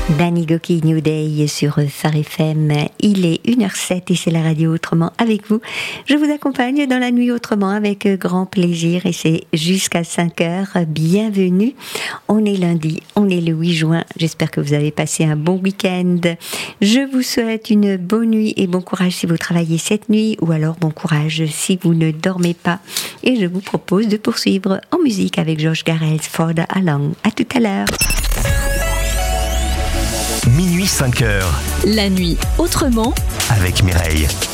Danny Gokey, New Day sur Phare FM. Il est 1h07 et c'est la radio Autrement avec vous. Je vous accompagne dans la nuit Autrement avec grand plaisir et c'est jusqu'à 5h. Bienvenue. On est lundi, on est le 8 juin. J'espère que vous avez passé un bon week-end. Je vous souhaite une bonne nuit et bon courage si vous travaillez cette nuit ou alors bon courage si vous ne dormez pas. Et je vous propose de poursuivre en musique avec Josh Garrels, Ford Along. À tout à l'heure. Minuit 5h. La nuit Autrement avec Mireille.